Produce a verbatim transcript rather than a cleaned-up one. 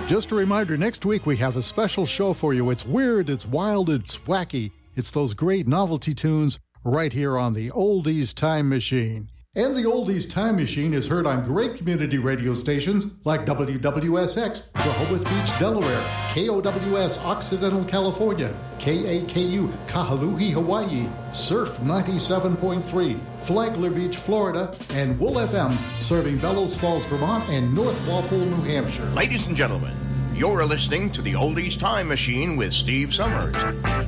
Just a reminder, next week we have a special show for you. It's weird, it's wild, it's wacky. It's those great novelty tunes right here on the Oldies Time Machine. And the Oldies Time Machine is heard on great community radio stations like W W S X, Rehoboth Beach, Delaware, K O W S, Occidental, California, K A K U, Kahului, Hawaii, Surf ninety-seven point three, Flagler Beach, Florida, and Wool F M, serving Bellows Falls, Vermont, and North Walpole, New Hampshire. Ladies and gentlemen, you're listening to the Oldies Time Machine with Steve Summers.